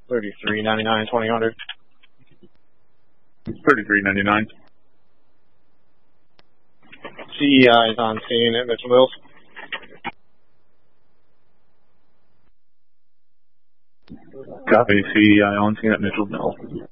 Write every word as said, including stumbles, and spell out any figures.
Thirty-three ninety-nine twenty hundred. Thirty-three ninety-nine. C E I is on scene at Mitchell Mills. Copy. C E I on scene at Mitchell Mills.